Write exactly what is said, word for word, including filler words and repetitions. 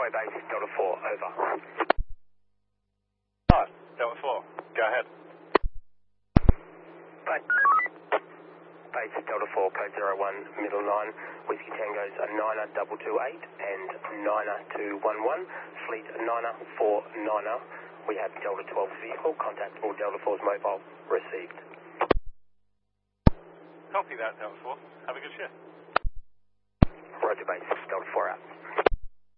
base, Delta four, over. Hi, Delta four, go ahead. Base, base Delta four, code zero one, middle nine, Whiskey Tango's niner double two eight and niner two one one, fleet niner four niner. We have Delta twelve vehicle, contact all Delta four's mobile, received. Copy that, Delta four. Have a good shift. Roger base, Delta four out.